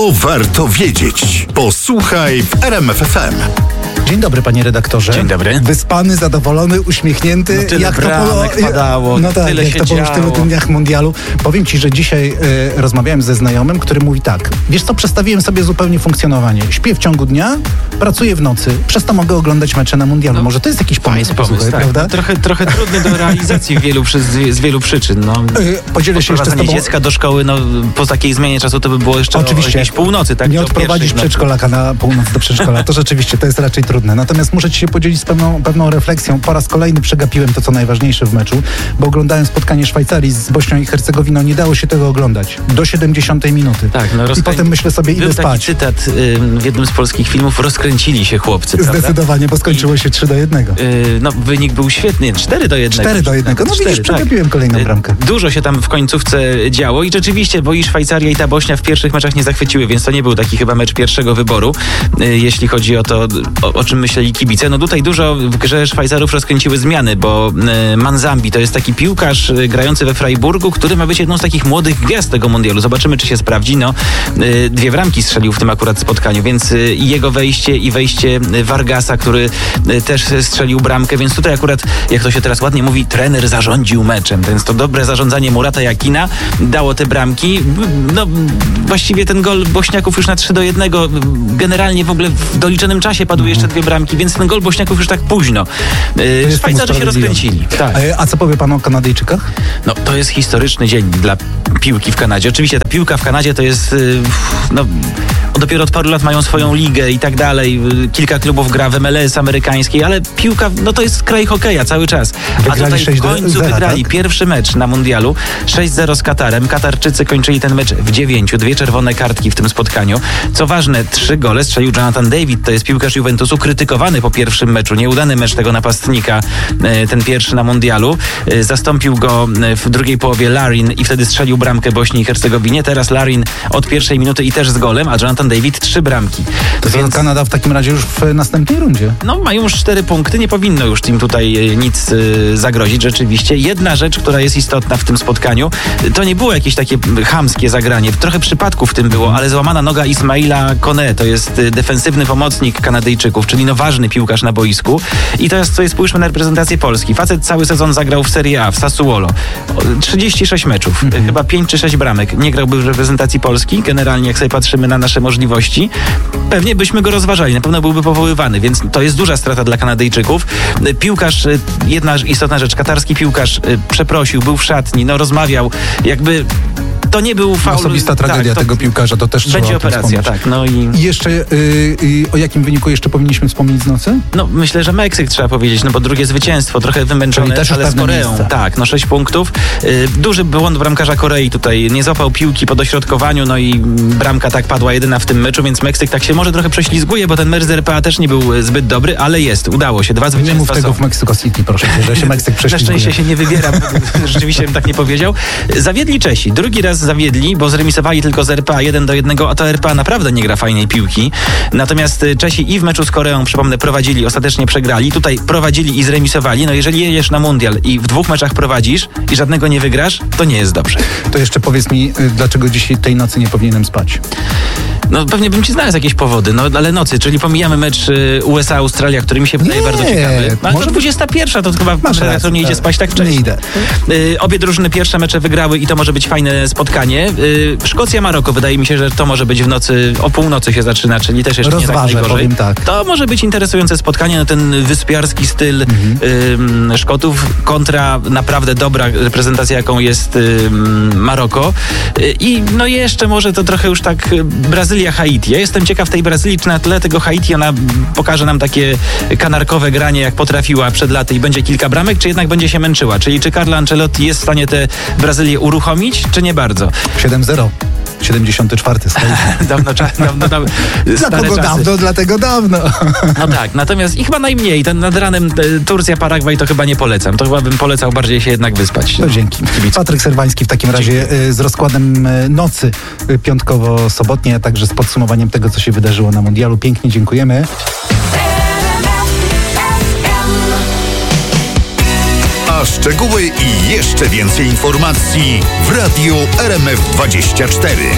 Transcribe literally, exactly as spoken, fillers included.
To warto wiedzieć. Posłuchaj w R M F F M. Dzień dobry, panie redaktorze. Dzień dobry. Wyspany, zadowolony, uśmiechnięty. No tyle jak bramek to było, padało, no tak, tyle jak się to było już w tylu działo. dniach mundialu. Powiem ci, że dzisiaj e, rozmawiałem ze znajomym, który mówi tak. Wiesz co, przestawiłem sobie zupełnie funkcjonowanie. Śpię w ciągu dnia, pracuję w nocy. Przez to mogę oglądać mecze na mundialu. No, Może to jest jakiś pomysł, Fajny pomysł, posłuchaj, tak. prawda? No, trochę, trochę trudny do realizacji wielu, przy, z wielu przyczyn. No. E, podzielę się jeszcze z Odprowadzanie tobą. dziecka do szkoły, no, po takiej zmianie czasu to by było jeszcze Oczywiście. o jakiejś północy. Tak? Nie Do odprowadzisz pierwszej, no. przedszkolaka na północ do przedszkola. To rzeczywiście, to jest raczej trudne. Natomiast muszę ci się podzielić z pewną, pewną refleksją. Po raz kolejny przegapiłem to, co najważniejsze w meczu, bo oglądałem spotkanie Szwajcarii z Bośnią i Hercegowiną. Nie dało się tego oglądać. Do siedemdziesiątej minuty. Tak, no, I rozkrę... potem myślę sobie, idę Był spać. taki cytat y, w jednym z polskich filmów, rozkręcili się chłopcy, prawda? Zdecydowanie, bo skończyło się trzy do jednego. Y, no, wynik był świetny, cztery do jednego. cztery do jednego. No widzisz, cztery, przegapiłem kolejną Y, bramkę. Dużo się tam w końcówce działo i rzeczywiście, bo i Szwajcaria i ta Bośnia w pierwszych meczach nie zachwyciły, więc to nie był taki chyba mecz pierwszego wyboru, y, jeśli chodzi o to, o, o czym myśleli kibice. No tutaj dużo w grze Szwajcarów rozkręciły zmiany, bo y, Manzambi to jest taki piłkarz y, grający we Freiburgu, który ma być jedną z takich młodych gwiazd tego mundialu. Zobaczymy, czy się sprawdzi. No, y, dwie bramki strzelił w tym akurat spotkaniu, więc y, i jego wejście i wejście y, Vargasa, który y, też strzelił bramkę, więc tutaj akurat, jak to się teraz ładnie mówi, trener zarządził meczem, więc to dobre zarządzanie Murata Jakina dało te bramki. No, właściwie ten gol Bośniaków już na trzy do jednego, generalnie w ogóle w doliczonym czasie padły jeszcze dwie bramki, więc ten gol Bośniaków już tak późno. Y, jest Szwajcarzy się usprawiedliwione. rozkręcili. Tak. E, A co powie pan o Kanadyjczykach? No, to jest historyczny dzień dla piłki w Kanadzie. Oczywiście ta piłka w Kanadzie to jest, y, no, dopiero od paru lat mają swoją ligę i tak dalej. Y, Kilka klubów gra w M L S amerykańskiej, ale piłka, no to jest kraj hokeja cały czas. A Wygrali tutaj sześć w do końcu zera, wygrali tak? pierwszy mecz na mundialu sześć zero z Katarem. Katarczycy kończyli ten mecz w dziewięciu, dwie czerwone kartki w tym spotkaniu. Co ważne, trzy gole strzelił Jonathan David, to jest piłkarz Juventusu, krytykowany po pierwszym meczu. Nieudany mecz tego napastnika, y, ten pierwszy na mundialu. Y, Zastąpił go y, w drugiej połowie Larin i wtedy strzelił bramkę Bośni i Hercegowinie. Teraz Larin od pierwszej minuty i też z golem, a Jonathan David trzy bramki. To Więc, Kanada w takim razie już w następnej rundzie. no, mają już cztery punkty, nie powinno już im tutaj y, nic y, zagrozić rzeczywiście. Jedna rzecz, która jest istotna w tym spotkaniu, y, to nie było jakieś takie chamskie zagranie. Trochę przypadków w tym było, ale złamana noga Ismaila Kone, to jest y, defensywny pomocnik Kanadyjczyków, czyli no ważny piłkarz na boisku. I teraz sobie spójrzmy na reprezentację Polski. Facet cały sezon zagrał w Serie A, w Sassuolo. O, trzydzieści sześć meczów, y, chyba pięć czy sześć bramek. Nie grałby w reprezentacji Polski. Generalnie, jak sobie patrzymy na nasze możliwości, pewnie byśmy go rozważali. Na pewno byłby powoływany, więc to jest duża strata dla Kanadyjczyków. Y, Piłkarz, y, jedna istotna rzecz, katarski piłkarz y, przeprosił, był w szatni, no rozmawiał, jakby to nie był faul. Osobista tragedia tak, to tego piłkarza, to też trzeba będzie o tym operacja, wspomnieć. tak. No i I jeszcze y, y, o jakim wyniku jeszcze powinniśmy wspomnieć z nocy? no, myślę, że Meksyk trzeba powiedzieć, no bo drugie zwycięstwo, trochę wymęczone, Czyli też już ale z pewne Koreą. miejsce. Tak, no sześć punktów. Y, duży błąd bramkarza Korei tutaj, nie złapał piłki po dośrodkowaniu, no i mm, bramka tak padła jedyna w tym meczu, więc Meksyk tak się może trochę prześlizguje, bo ten mecz z R P A też nie był y, zbyt dobry, ale jest, udało się, dwa Nie zwycięstwa mów tego są. w Mexico City, proszę cię, że się Meksyk Na prześlizguje. szczęście się nie wybieram, rzeczywiście bym tak nie powiedział. Zawiedli Czesi, drugi raz zawiedli, bo zremisowali tylko z R P A jeden do jednego, a to R P A naprawdę nie gra fajnej piłki. Natomiast y, Czesi i w meczu z Koreą, przypomnę, prowadzili, ostatecznie przegrali. Tutaj prowadzili i zremisowali. No jeżeli jedziesz na mundial i w dwóch meczach prowadzisz i żadnego nie wygrasz, to nie jest dobrze. To jeszcze powiedz mi, y, dlaczego dzisiaj tej nocy nie powinienem spać? No pewnie bym ci znalazł jakieś powody, no ale nocy, czyli pomijamy mecz y, U S A-Australia, który mi się wydaje Nie, bardzo ciekawy. No, ale może to dwudziesta pierwsza, to chyba Masz redaktor rację, nie idzie tak. spać tak wcześnie. Nie idę. Y, obie drużyny pierwsze mecze wygrały i to może być fajne spotkanie. Y, Szkocja-Maroko, wydaje mi się, że to może być w nocy, o północy się zaczyna, czyli też jeszcze nie tak Rozważę, najgorzej. powiem tak. To może być interesujące spotkanie, no ten wyspiarski styl Mhm. y, Szkotów kontra naprawdę dobra reprezentacja, jaką jest y, Maroko. Y, I no jeszcze może to trochę już tak y, Brazylia-Haiti. Ja jestem ciekaw tej Brazylii, czy na tle tego Haiti ona pokaże nam takie kanarkowe granie, jak potrafiła przed laty i będzie kilka bramek, czy jednak będzie się męczyła? Czyli czy Carlo Ancelotti jest w stanie tę Brazylię uruchomić, czy nie bardzo? siedem zero. siedemdziesiąty czwarty stoi. Dawno, cza- dawno, dawno Dla stare kogo czasy. dawno, dlatego dawno. No tak, natomiast i chyba najmniej. Ten nad ranem e, Turcja, Paragwaj to chyba nie polecam. To chyba bym polecał bardziej się jednak wyspać. No dzięki. Patryk Serwański w takim razie y, z rozkładem y, nocy y, piątkowo-sobotniej, a także z podsumowaniem tego, co się wydarzyło na mundialu. Pięknie dziękujemy. A szczegóły i jeszcze więcej informacji w Radiu R M F dwadzieścia cztery.